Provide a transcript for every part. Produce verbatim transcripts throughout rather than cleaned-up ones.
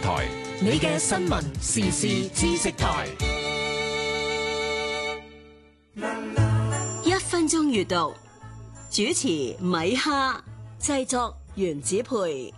台，你嘅新聞時事知識台。 一分鐘閱讀，主持米哈，製作原子培。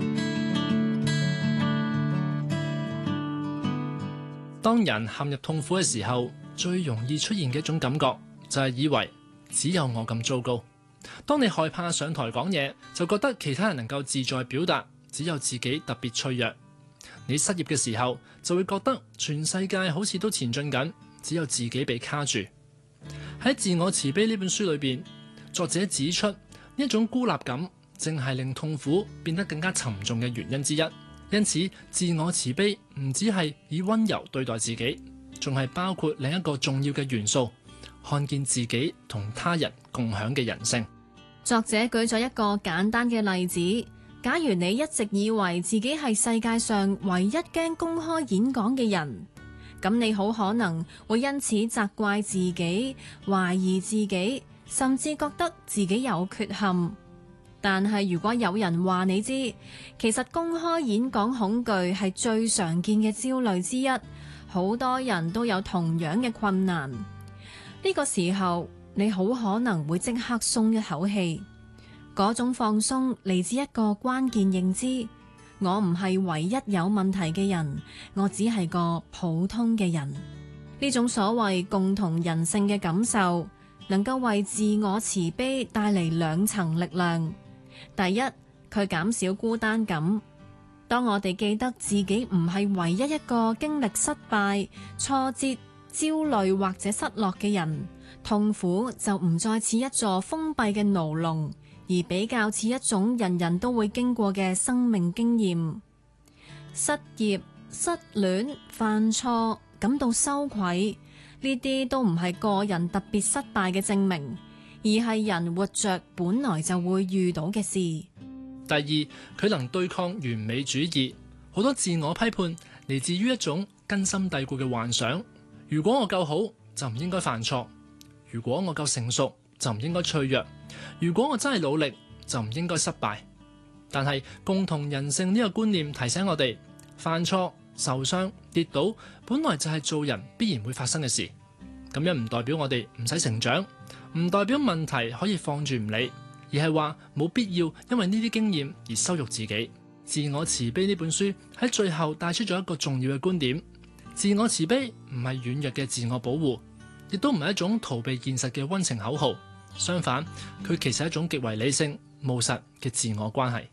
當人陷入痛苦嘅時候，最容易出現嘅一種感覺就係以為只有我咁糟糕。當你害怕上台講嘢，就覺得其他人能夠自在表達，只有自己特別脆弱。你失業嘅時候，就會覺得全世界好似都前進緊，只有自己被卡住。喺《自我慈悲》呢本書裏邊，作者指出呢一種孤立感正係令痛苦變得更加沉重嘅原因之一。因此，自我慈悲唔只係以溫柔對待自己，仲係包括另一個重要嘅元素，看見自己同他人共享嘅人性。 作者舉咗一個簡單嘅例子，假如你一直以為自己係世界上唯一驚公開演講嘅人，咁你好可能會因此責怪自己、懷疑自己，甚至覺得自己有缺陷。但係如果有人話你知，其實公開演講恐懼係最常見嘅焦慮之一，好多人都有同樣嘅困難。呢個時候，你好可能會即刻鬆一口氣。嗰種放鬆嚟自一個關鍵認知：我唔係唯一有問題嘅人，我只係個普通嘅人。呢種所謂共同人性嘅感受，能夠為自我慈悲帶嚟兩層力量。第一，佢減少孤單感。當我哋記得自己唔係唯一一個經歷失敗、挫折、焦慮或者失落嘅人，痛苦就唔再似一座封閉嘅牢籠，而比較似一種人人都會經過嘅生命經驗。失業、失戀、犯錯、感到羞愧，呢啲都唔係個人特別失敗嘅證明，而係人活着本來就會遇到嘅事。 第二，佢能對抗完美主義。好多自我批判嚟自於一種根深蒂固嘅幻想：如果我夠好，就唔應該犯錯；如果我夠成熟，就唔應該脆弱；如果我真係努力，就唔應該失敗。但係共同人性呢個觀念提醒我哋，犯錯、受傷、跌倒，本來就係做人必然會發生嘅事。咁樣唔代表我哋唔使成長，唔代表問題可以放住唔理，而係話冇必要因為呢啲經驗而羞辱自己。自我慈悲呢本書喺最後帶出咗一個重要嘅觀點：自我慈悲唔係軟弱嘅自我保護，亦都唔係一種逃避現實嘅溫情口號。相反，佢其實係一種極為理性、務實嘅自我關係。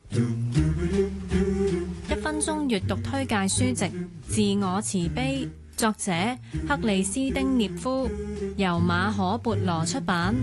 一分鐘閱讀推介書籍《自我慈悲》，作者克里斯丁涅夫，由馬可孛羅出版。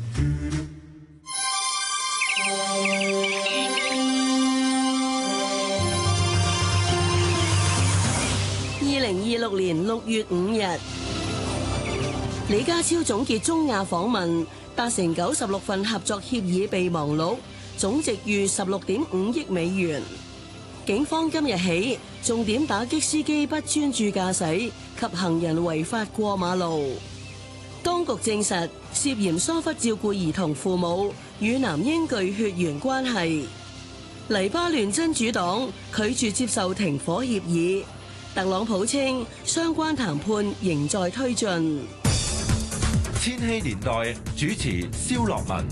二零二六年六月五日，李家超總結中亞訪問，達成九十六份合作協議備忘錄，總值逾十六點五億美元。警方今日起重點打擊司機不專注駕駛及行人違法過馬路。當局證實涉嫌疏忽照顧兒童父母與男嬰具血緣關係。黎巴嫩真主黨拒絕接受停火協議。特朗普稱相關談判仍在推進。 千禧年代主持蕭樂文。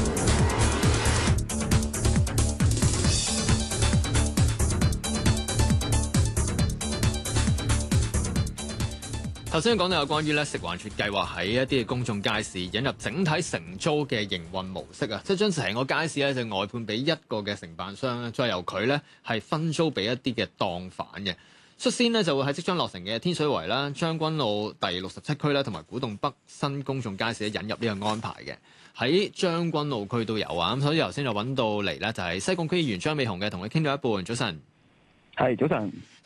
頭先講到有關於咧食環署計劃喺一啲嘅公眾街市引入整體承租嘅營運模式啊，即係將成個街市咧就外判俾一個嘅承辦商咧，再由佢咧係分租俾一啲嘅檔販嘅。率先呢就會喺即將落成嘅天水圍啦、將軍澳第六十七區啦同埋古洞北新公眾街市引入呢個安排嘅。喺將軍澳區都有啊，咁所以頭先就揾到嚟咧就係西貢區議員張美雄嘅，同佢傾到一半。早晨。 係早晨。